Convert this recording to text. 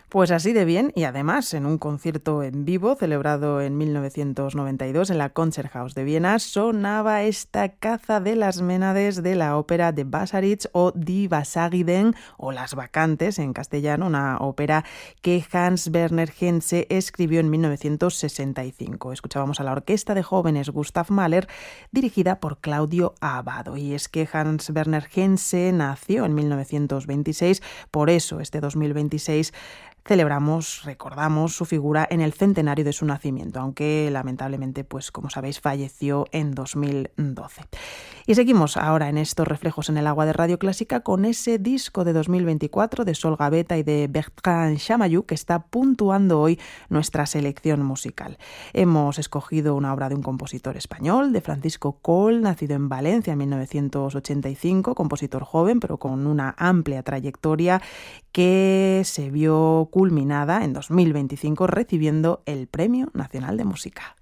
Pues así de bien, y además en un concierto en vivo celebrado en 1992 en la Konzerthaus de Viena sonaba esta caza de las Ménades de la ópera de Basaritz o Die Vasagiden o Las Vacantes en castellano, una ópera que Hans Werner Henze escribió en 1965. Escuchábamos a la orquesta de jóvenes Gustav Mahler dirigida por Claudio Abbado. Y es que Hans Werner Henze nació en 1926, por eso este 2026 recordamos su figura en el centenario de su nacimiento, aunque lamentablemente, pues como sabéis, falleció en 2012. Y seguimos ahora en estos reflejos en el agua de Radio Clásica con ese disco de 2024 de Sol Gavetta y de Bertrand Chamayou que está puntuando hoy nuestra selección musical. Hemos escogido una obra de un compositor español, de Francisco Coll, nacido en Valencia en 1985, compositor joven pero con una amplia trayectoria que se vio culminada en 2025 recibiendo el Premio Nacional de Música.